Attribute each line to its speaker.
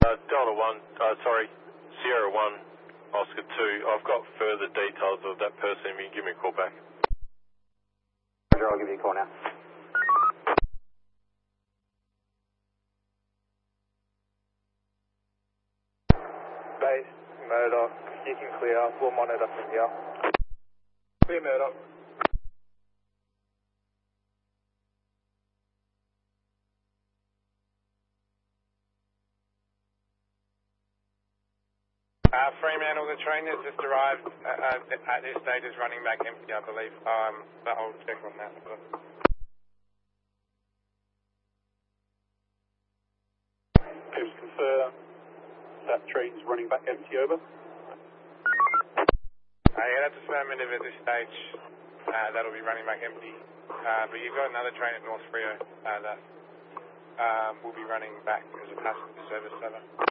Speaker 1: Delta 1, Sierra 1, Oscar 2. I've got further details of that person. If you can give me a call back.
Speaker 2: Roger, I'll give you a call now.
Speaker 3: Base, Murdoch, you can clear. We'll monitor from here. Clear Murdoch. Fremantle, the train has just arrived at this stage is running back empty, I believe. But I'll check on that.
Speaker 4: Just confirm that train's running back empty, over.
Speaker 3: Yeah, that's affirmative at this stage. That'll be running back empty. But you've got another train at North Freo that will be running back as a passenger service.